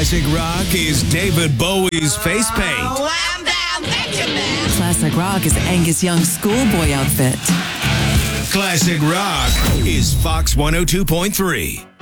Classic rock is David Bowie's face paint. Slam down, Benjamin. Classic rock is Angus Young's schoolboy outfit. Classic rock is Fox 102.3.